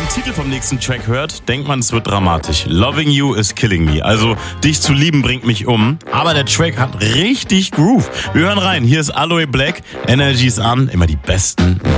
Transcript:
Titel vom nächsten Track hört, denkt man, es wird dramatisch. Loving you is killing me. Also, dich zu lieben bringt mich um. Aber der Track hat richtig Groove. Wir hören rein. Hier ist Aloe Black. Energy ist an. Immer die besten